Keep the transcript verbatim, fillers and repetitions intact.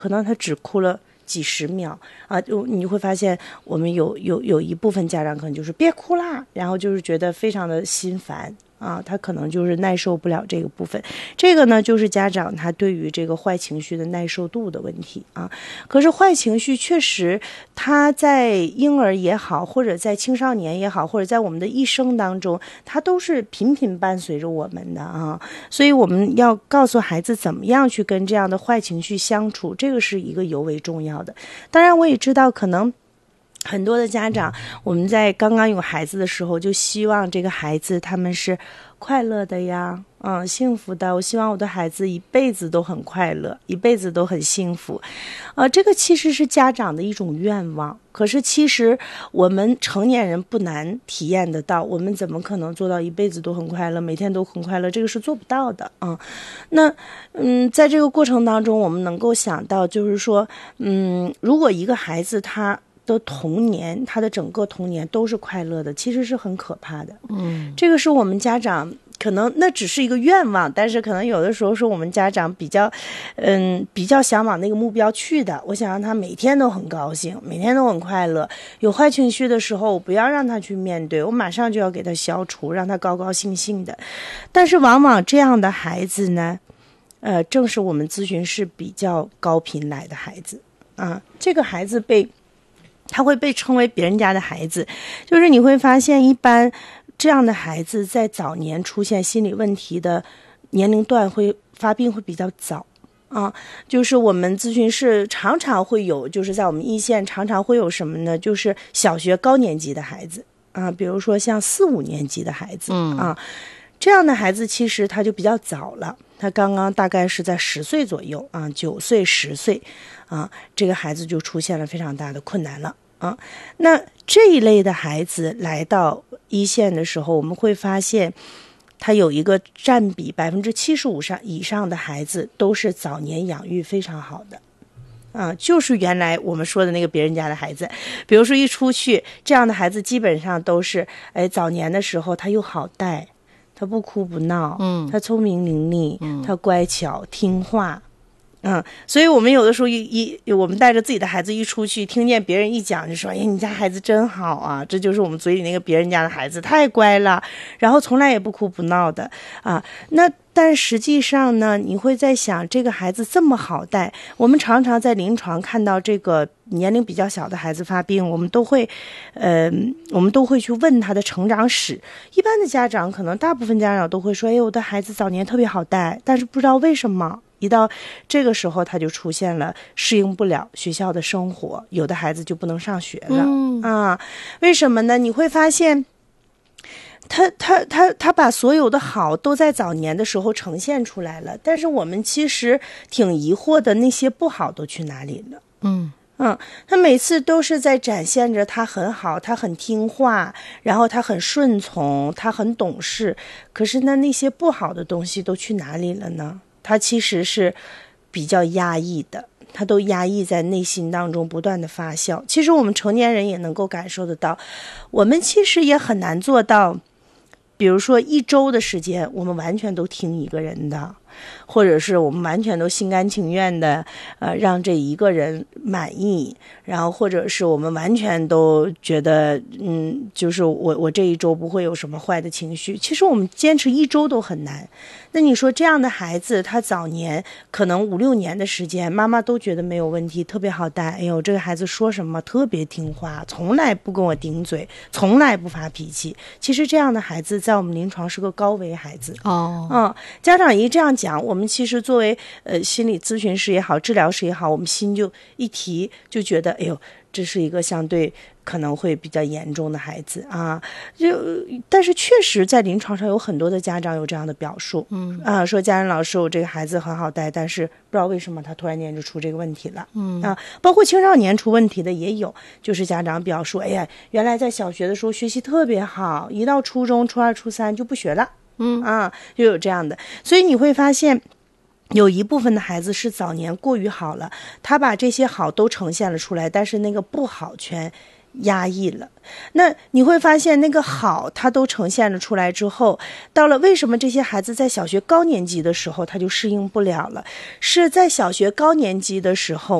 可能他只哭了几十秒啊，就你会发现我们有有有一部分家长可能就是别哭啦，然后就是觉得非常的心烦啊，他可能就是耐受不了这个部分。这个呢，就是家长他对于这个坏情绪的耐受度的问题啊。可是坏情绪确实，他在婴儿也好，或者在青少年也好，或者在我们的一生当中，他都是频频伴随着我们的啊。所以我们要告诉孩子怎么样去跟这样的坏情绪相处，这个是一个尤为重要的。当然，我也知道可能很多的家长，我们在刚刚有孩子的时候，就希望这个孩子他们是快乐的呀，嗯，幸福的。我希望我的孩子一辈子都很快乐，一辈子都很幸福。呃，这个其实是家长的一种愿望，可是其实我们成年人不难体验得到，我们怎么可能做到一辈子都很快乐，每天都很快乐？这个是做不到的啊、嗯。那嗯，在这个过程当中，我们能够想到，就是说，嗯，如果一个孩子他的童年，他的整个童年都是快乐的，其实是很可怕的。嗯，这个是我们家长可能那只是一个愿望，但是可能有的时候是我们家长比较，嗯，比较想往那个目标去的。我想让他每天都很高兴，每天都很快乐。有坏情绪的时候，我不要让他去面对，我马上就要给他消除，让他高高兴兴的。但是往往这样的孩子呢，呃，正是我们咨询室比较高频来的孩子啊。这个孩子被他会被称为别人家的孩子，就是你会发现一般这样的孩子在早年出现心理问题的年龄段会发病会比较早啊。就是我们咨询室常常会有，就是在我们一线常常会有什么呢，就是小学高年级的孩子啊，比如说像四五年级的孩子啊，这样的孩子其实他就比较早了，他刚刚大概是在十岁左右啊，九岁十岁啊，这个孩子就出现了非常大的困难了啊。那这一类的孩子来到一线的时候，我们会发现他有一个占比百分之七十五上以上的孩子都是早年养育非常好的啊，就是原来我们说的那个别人家的孩子。比如说一出去，这样的孩子基本上都是哎，早年的时候他又好带，他不哭不闹，嗯，他聪明伶俐，嗯，他乖巧听话。嗯，所以我们有的时候一一我们带着自己的孩子一出去，听见别人一讲就说，哎，你家孩子真好啊，这就是我们嘴里那个别人家的孩子，太乖了，然后从来也不哭不闹的啊。那但实际上呢，你会在想，这个孩子这么好带，我们常常在临床看到这个年龄比较小的孩子发病，我们都会呃我们都会去问他的成长史。一般的家长可能大部分家长都会说，哎，我的孩子早年特别好带，但是不知道为什么一到这个时候他就出现了适应不了学校的生活，有的孩子就不能上学了、嗯、啊，为什么呢？你会发现他他他他把所有的好都在早年的时候呈现出来了，但是我们其实挺疑惑的，那些不好都去哪里了？嗯嗯，他每次都是在展现着他很好，他很听话，然后他很顺从，他很懂事，可是呢，那些不好的东西都去哪里了呢？他其实是比较压抑的，他都压抑在内心当中不断的发酵。其实我们成年人也能够感受得到，我们其实也很难做到，比如说一周的时间我们完全都听一个人的，或者是我们完全都心甘情愿的呃，让这一个人满意，然后或者是我们完全都觉得嗯，就是我我这一周不会有什么坏的情绪。其实我们坚持一周都很难。那你说这样的孩子，他早年可能五六年的时间，妈妈都觉得没有问题，特别好带，哎呦，这个孩子说什么特别听话，从来不跟我顶嘴，从来不发脾气。其实这样的孩子在我们临床是个高危孩子哦。嗯，家长一这样讲，我们其实作为呃心理咨询师也好，治疗师也好，我们心就一提，就觉得哎呦，这是一个相对可能会比较严重的孩子啊。就但是确实在临床上有很多的家长有这样的表述，嗯啊，说家人老师，我这个孩子很好带，但是不知道为什么他突然间就出这个问题了，嗯啊，包括青少年出问题的也有，就是家长表述，哎呀，原来在小学的时候学习特别好，一到初中初二初三就不学了，嗯啊，就有这样的。所以你会发现有一部分的孩子是早年过于好了，他把这些好都呈现了出来，但是那个不好全压抑了。那你会发现那个好它都呈现了出来之后，到了为什么这些孩子在小学高年级的时候他就适应不了了，是在小学高年级的时候